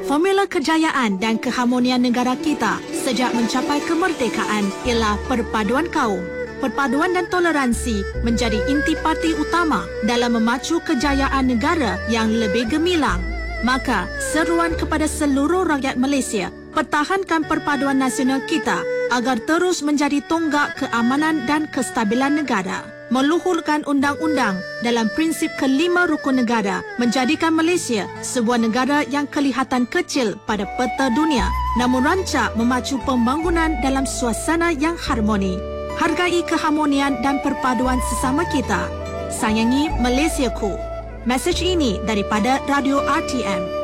Formula kejayaan dan keharmonian negara kita sejak mencapai kemerdekaan ialah perpaduan kaum. Perpaduan dan toleransi menjadi intipati utama dalam memacu kejayaan negara yang lebih gemilang. Maka, seruan kepada seluruh rakyat Malaysia, pertahankan perpaduan nasional kita agar terus menjadi tonggak keamanan dan kestabilan negara. Meluhurkan undang-undang dalam prinsip kelima rukun negara menjadikan Malaysia sebuah negara yang kelihatan kecil pada peta dunia, namun rancak memacu pembangunan dalam suasana yang harmoni. Hargai keharmonian dan perpaduan sesama kita. Sayangi Malaysiaku. Mesej ini daripada Radio RTM.